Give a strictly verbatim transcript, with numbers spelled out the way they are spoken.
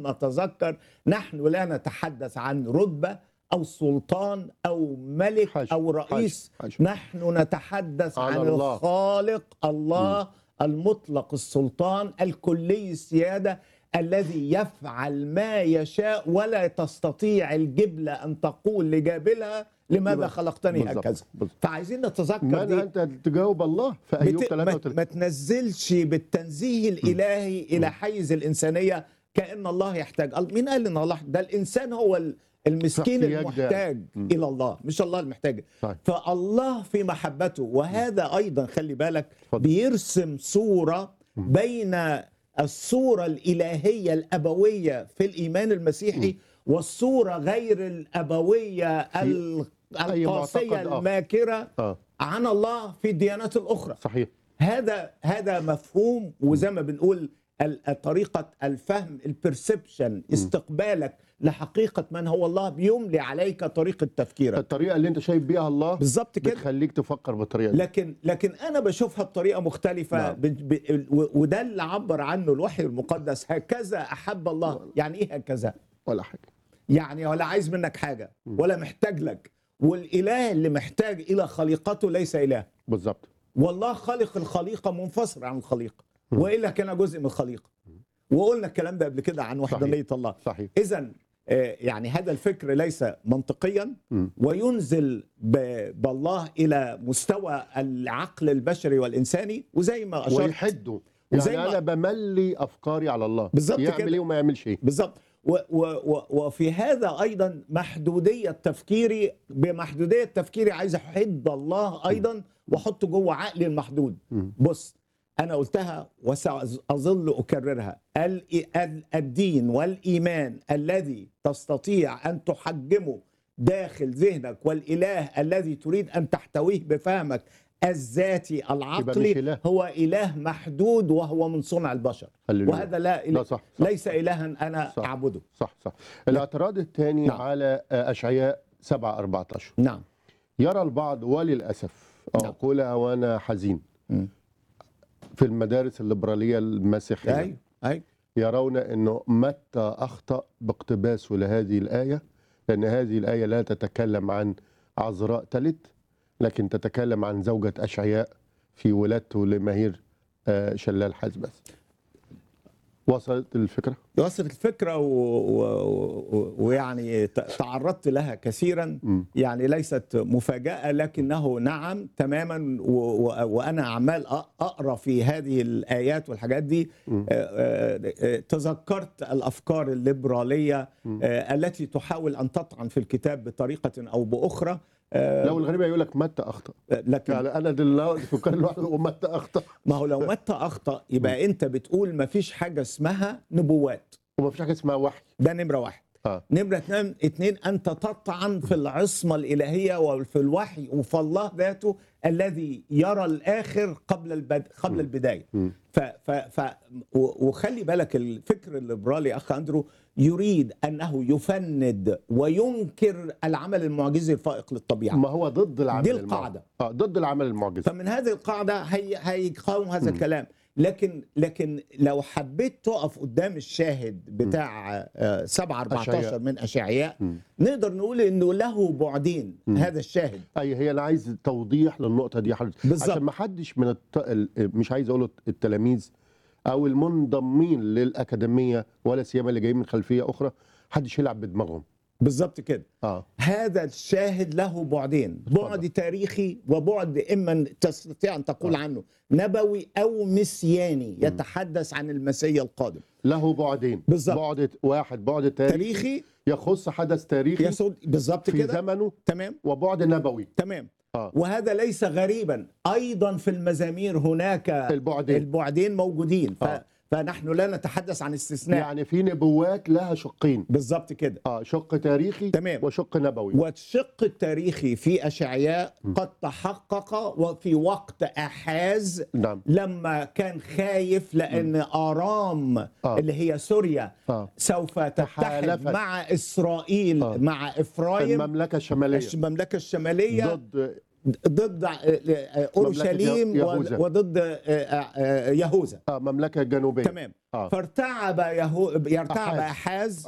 فلنتذكر نحن لا نتحدث عن رتبة أو سلطان أو ملك حاج. أو رئيس، حاج. حاج. نحن نتحدث عن عن الله. الخالق الله المطلق السلطان الكلي السيادة الذي يفعل ما يشاء، ولا تستطيع الجبلة أن تقول لجابلها لماذا خلقتني بالظبط. هكذا. بالظبط. فعايزين نتذكر من دي. أنت تجاوب الله في أيوب بت... ما... ثلاثة وثلاثين. ما تنزلش بالتنزيه الإلهي إلى حيز الإنسانية كأن الله يحتاج. مين قال إن الله ده؟ الإنسان هو المسكين احتياج المحتاج ده. إلى الله، مش الله المحتاج. طيب. فالله في محبته، وهذا أيضا خلي بالك اتفضل. بيرسم صورة بين الصورة الإلهية الأبوية في الإيمان المسيحي والصورة غير الأبوية ال- أي القاسية معتقد آخر. الماكرة آه. عن الله في الديانات الأخرى. صحيح. هذا هذا مفهوم، وزي ما بنقول ال- طريقة الفهم البرسبشن، استقبالك لحقيقة من هو الله بيملي عليك طريقة تفكيرك. الطريقة اللي أنت شايف بيها الله بالظبط كده. بتخليك تفكر بالطريقة دي. لكن لكن انا بشوفها بطريقه مختلفه. نعم. ب... ب... و- وده اللي عبر عنه الوحي المقدس. هكذا احب الله. يعني ايه هكذا؟ ولا حاجة. يعني ولا عايز منك حاجه ولا محتاج لك، والاله اللي محتاج الى خليقته ليس اله. بالظبط. والله خالق الخليقه منفصل عن الخليقه، والا كان جزء من الخليقه. وقلنا الكلام ده قبل كده عن وحدانيه الله. صحيح. اذا يعني هذا الفكر ليس منطقيا، وينزل ب- بالله الى مستوى العقل البشري والانساني، وزي ما اشرت ويحدوا. وزي يعني ما- أنا بملي أفكاري على الله. بالظبط يعمل كده. إيه وما يعملش إيه. بالظبط. و- و- و- وفي هذا ايضا محدوديه تفكيري. بمحدوديه تفكيري عايز احد الله ايضا واحطه جوه عقلي المحدود. بص، انا قلتها وساظل اكررها. ال- ال- الدين والايمان الذي تستطيع ان تحجمه داخل ذهنك، والاله الذي تريد ان تحتويه بفهمك الذاتي يبقى العقلي مش إله. هو اله محدود، وهو من صنع البشر. هللويا. وهذا لا, لا صح. صح. ليس الها انا صح. اعبده. صح صح. الاعتراض الثاني نعم. على أشعياء سبعة أربعة عشر. نعم. يرى البعض وللأسف نعم. أقولها وأنا حزين مم. في المدارس الليبرالية المسيحية اي اي يرون أنه متى أخطأ باقتباسه لهذه الآية، لأن هذه الآية لا تتكلم عن عذراء تلد، لكن تتكلم عن زوجة أشعياء في ولادته لمهير آه، شلال حزبس. وصلت الفكرة؟ وصلت الفكرة و... و... و... ويعني ت- تعرضت لها كثيرا. م. يعني ليست مفاجأة، لكنه نعم تماما. و... و... وأنا عمال أ- أقرأ في هذه الآيات والحاجات دي. آه، آه، آه، تذكرت الأفكار الليبرالية آه، التي تحاول أن تطعن في الكتاب بطريقة أو بأخرى. آه، لو الغريبة يقول لك متى أخطأ، لكن يعني أنا دلوقتي فكر لوحده ومتى أخطأ، ما هو لو متى أخطأ يبقى أنت بتقول ما فيش حاجة اسمها نبوات. وما فيش حاجة اسمها وحي. ده نمرة واحد. آه. نمرة اتنين, اتنين أنت تطعن في العصمة الإلهية وفي الوحي وفي الله ذاته الذي يرى الآخر قبل البد... قبل البداية. ف... ف... ف... و- وخلي بالك الفكر الليبرالي أخ أندرو يريد أنه يفند وينكر العمل المعجزي الفائق للطبيعة. ما هو ضد العمل دي المعجز. القاعدة. اه ضد العمل المعجز. فمن هذه القاعدة هي هيقاوم هذا الكلام. لكن لكن لو حبيت تقف قدام الشاهد بتاع آه، سبعة أربعة عشر أشعياء. من أشعياء، نقدر نقول إنه له بعدين هذا الشاهد. اي هي انا عايز توضيح للنقطه دي حضرتك، بالظبط. عشان ما حدش من الت... ال- مش عايز اقول التلاميذ او المنضمين للاكاديميه ولا سيما اللي جايين من خلفيه اخرى حدش يلعب بدماغهم. بالظبط كده. اه هذا الشاهد له بعدين، بعد تاريخي وبعد إما تستطيع أن تقول عنه نبوي أو مسياني يتحدث عن المسيا القادم. له بعدين. بالظبط. بعد واحد بعد تاريخي, تاريخي يخص حدث تاريخي يسود بالظبط في كده. زمنه، تمام وبعد نبوي. تمام. آه. وهذا ليس غريبا. ايضا في المزامير هناك البعدين. البعدين موجودين. ف... آه. فنحن لا نتحدث عن استثناء. يعني في نبوات لها شقين. بالظبط كده. اه شق تاريخي تمام. وشق نبوي. والشق التاريخي في أشعياء قد تحقق وفي وقت أحاز. نعم. لما كان خايف لأن آرام آه. اللي هي سوريا آه. سوف تتحد تحالفت. مع إسرائيل آه. مع إفرايم المملكه الشماليه المملكة الشمالية ضد ضد اورشليم يهوذا. وضد يهوذا. اه مملكه جنوبيه. تمام. آه. فارتعب يهو... يرتعب أحاز. احاز